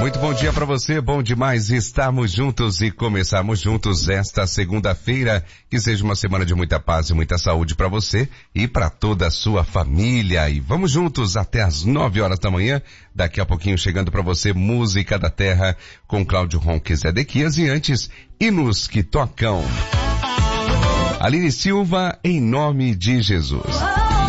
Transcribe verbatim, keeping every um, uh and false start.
Muito bom dia para você, bom demais estarmos juntos e começarmos juntos esta segunda-feira. Que seja uma semana de muita paz e muita saúde para você e para toda a sua família. E vamos juntos até as nove horas da manhã. Daqui a pouquinho chegando para você Música da Terra com Cláudio Ronques Edequias e antes, hinos que tocam. Aline Silva, em nome de Jesus.